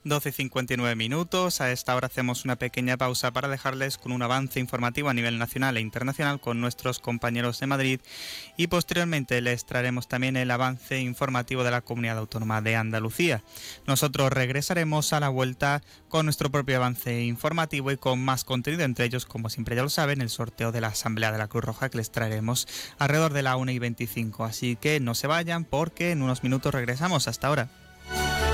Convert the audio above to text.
12:59. A esta hora hacemos una pequeña pausa para dejarles con un avance informativo a nivel nacional e internacional con nuestros compañeros de Madrid y posteriormente les traeremos también el avance informativo de la Comunidad Autónoma de Andalucía. Nosotros regresaremos a la vuelta con nuestro propio avance informativo y con más contenido, entre ellos, como siempre ya lo saben, el sorteo de la Asamblea de la Cruz Roja que les traeremos alrededor de la 1:25. Así que no se vayan porque en unos minutos regresamos. Hasta ahora.